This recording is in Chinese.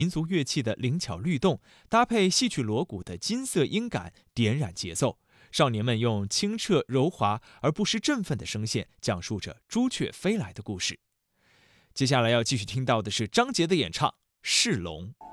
民族乐器的灵巧律动，搭配戏曲锣鼓的金色音感，点燃节奏。少年们用清澈柔滑而不失振奋的声线，讲述着朱雀飞来的故事。接下来要继续听到的是张杰的演唱《是龙》。